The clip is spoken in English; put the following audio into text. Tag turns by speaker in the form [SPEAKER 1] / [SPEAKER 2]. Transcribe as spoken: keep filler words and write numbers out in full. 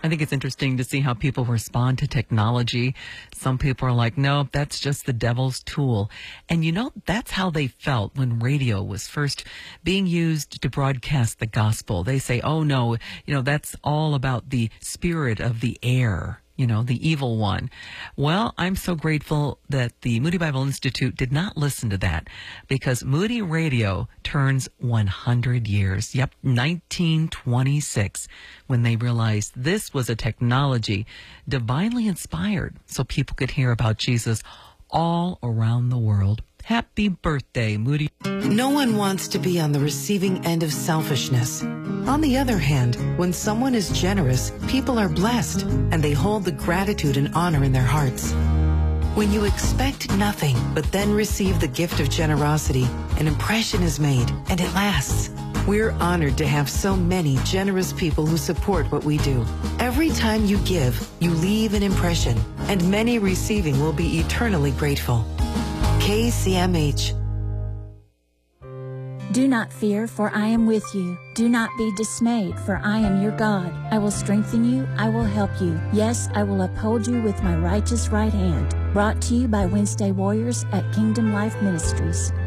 [SPEAKER 1] I think it's interesting to see how people respond to technology. Some people are like, no, that's just the devil's tool. And you know, that's how they felt when radio was first being used to broadcast the gospel. They say, oh no, you know, that's all about the spirit of the air. You know, the evil one. Well, I'm so grateful that the Moody Bible Institute did not listen to that, because Moody Radio turns one hundred years. Yep, nineteen twenty-six, when they realized this was a technology divinely inspired so people could hear about Jesus all around the world. Happy birthday, Moody.
[SPEAKER 2] No one wants to be on the receiving end of selfishness. On the other hand, when someone is generous, people are blessed, and they hold the gratitude and honor in their hearts. When you expect nothing, but then receive the gift of generosity, an impression is made, and it lasts. We're honored to have so many generous people who support what we do. Every time you give, you leave an impression, and many receiving will be eternally grateful. K C M H.
[SPEAKER 3] Do not fear, for I am with you. Do not be dismayed, for I am your God. I will strengthen you. I will help you. Yes, I will uphold you with my righteous right hand. Brought to you by Wednesday Warriors at Kingdom Life Ministries.